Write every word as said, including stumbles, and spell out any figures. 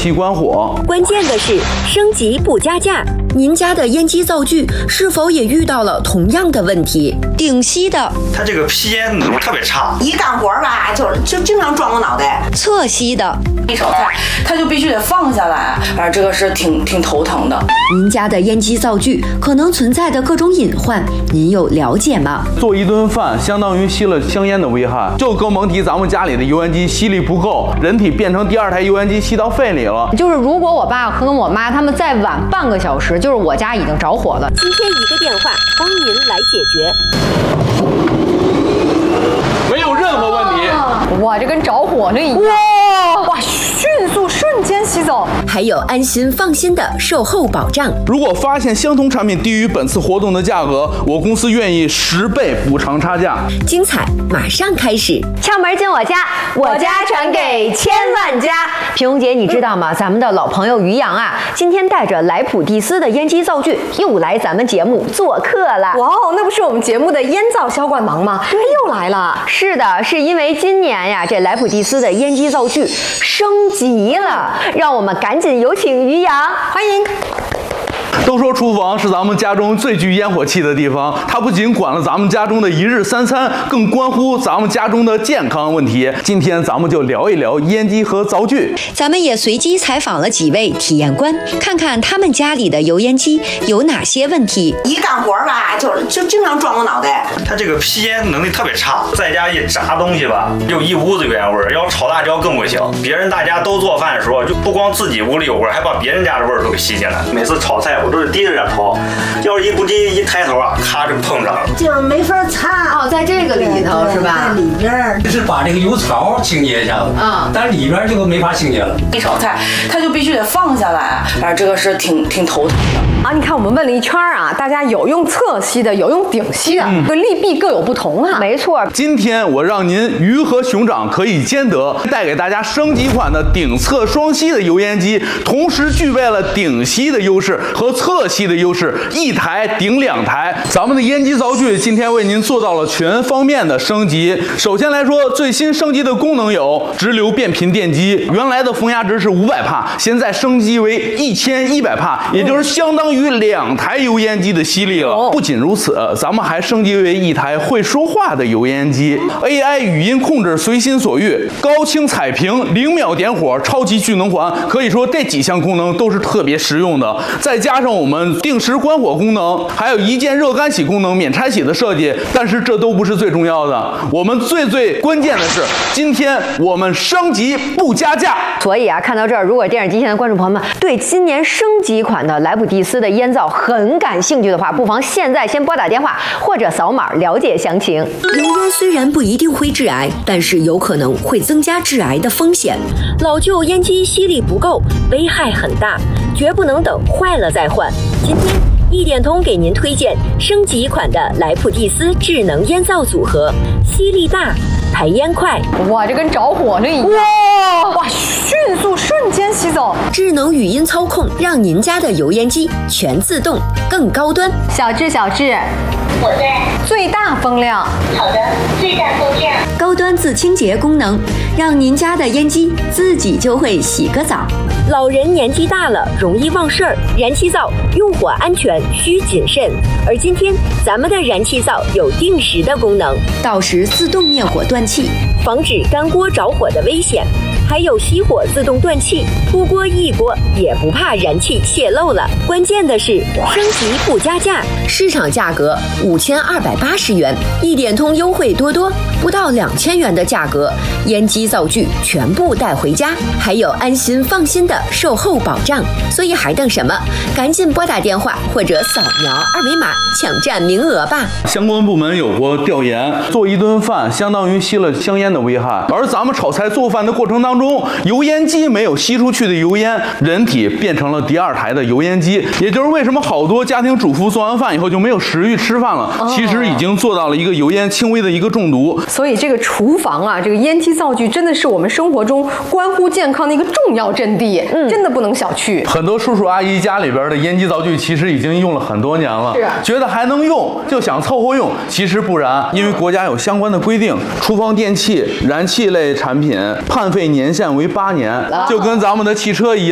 气关火。 关键的是升级不加价，您家的烟机灶具是否也遇到了同样的问题？顶吸的， 它这个吸烟能力特别差， 一干活吧就就经常撞我脑袋。 侧吸的， 一炒菜它就必须得放下来，反正这个是挺挺头疼的。 您家的烟机灶具可能存在的各种隐患，您有了解吗？ 做一顿饭相当于吸了香烟的危害，就更甭提咱们家里的油烟机吸力不够，人体变成第二台油烟机吸到肺里了。 就是如果我爸和我妈他们再晚半个小时，就是我家已经着火了。 今天一个电话帮您来解决， 没有任何问题。 哇，这跟着火那一样。哇哇，迅速瞬间吸走， 还有安心放心的售后保障。 如果发现相同产品低于本次活动的价格，我公司愿意十倍补偿差价。 精彩马上开始， 敲门进我家，我家传给千万家。平红姐，你知道吗？咱们的老朋友于洋啊，今天带着莱普蒂斯的烟机灶具又来咱们节目做客了。 哇哦，那不是我们节目的烟灶销冠王吗？他又来了。 是的，是因为今年呀，这莱普蒂斯的烟机灶具升级了，让我们赶紧有请于洋， 欢迎。 都说厨房是咱们家中最具烟火气的地方，它不仅管了咱们家中的一日三餐，更关乎咱们家中的健康问题。今天咱们就聊一聊烟机和灶具。 咱们也随机采访了几位体验官，看看他们家里的油烟机有哪些问题。 一干活吧就就经常撞我脑袋。 它这个吸烟能力特别差，在家一炸东西吧，就一屋子油烟味儿。要炒辣椒更不行，别人大家都做饭的时候，就不光自己屋里有味儿，还把别人家的味儿都给吸进来。每次炒菜我都是低着点炒，要是一不低一抬头啊，咔就碰上了， 就是没法擦。 哦，在这个里头是吧？ 在里边就是把这个油槽清洁一下子，啊、嗯，但里边就没法清洁了。 一炒菜它就必须得放下来，反正这个是挺挺头疼的。 啊，你看我们问了一圈啊，大家有用侧吸的，有用顶吸的，这、嗯、利弊各有不同啊。 没错， 今天我让您鱼和熊掌可以兼得，带给大家升级款的顶侧双吸的油烟机，同时具备了顶吸的优势和侧吸的优势，一台顶两台。咱们的烟机灶具今天为您做到了全方面的升级。首先来说，最新升级的功能有直流变频电机，原来的风压值是五百帕，现在升级为一千一百帕，也就是相当于两台油烟机的吸力了。不仅如此，咱们还升级为一台会说话的油烟机 ，A I 语音控制随心所欲，高清彩屏，零秒点火，超级聚能环，可以说这几项功能都是特别实用的。再加上我们定时关火功能，还有一键热干洗功能，免拆洗的设计。但是这都不是最重要的，我们最最关键的是，今天我们升级不加价。 所以啊，看到这儿，如果电视机前的观众朋友们对今年升级款的莱普蒂斯的烟灶很感兴趣的话，不妨现在先拨打电话或者扫码了解详情。 油烟虽然不一定会致癌，但是有可能会增加致癌的风险。老旧烟机吸力不够，危害很大，绝不能等坏了再换。今天一点通给您推荐升级款的莱普蒂斯智能烟灶组合，吸力大，排烟快。 哇，这跟着火那一样。 哇哇，迅速瞬间吸走。 智能语音操控，让您家的油烟机全自动，更高端。 小智，小智， 我在。 最大风量。 好的，最大风量。 高端自清洁功能，让您家的烟机自己就会洗个澡。老人年纪大了，容易忘事儿，燃气灶用火安全需谨慎。而今天咱们的燃气灶有定时的功能，到时自动灭火断气，防止干锅着火的危险。还有熄火自动断气，出锅一锅也不怕燃气泄漏了。关键的是升级不加价，市场价格五千二百八十元，一点通优惠多多，不到两千元的价格，烟机灶具全部带回家，还有安心放心的售后保障。所以还等什么？赶紧拨打电话或者扫描二维码抢占名额吧。 相关部门有过调研，做一顿饭相当于吸了香烟的危害，而咱们炒菜做饭的过程当中，油烟机没有吸出去的油烟，人体变成了第二台的油烟机，也就是为什么好多家庭主妇做完饭以后就没有食欲吃饭了，哦、其实已经做到了一个油烟轻微的一个中毒。 所以这个厨房啊，这个烟机灶具真的是我们生活中关乎健康的一个重要阵地，嗯，真的不能小觑。 很多叔叔阿姨家里边的烟机灶具其实已经用了很多年了， 是觉得还能用，就想凑合用，其实不然，因为国家有相关的规定，厨房电器、燃气类产品判废年限为八年，就跟咱们的汽车一样。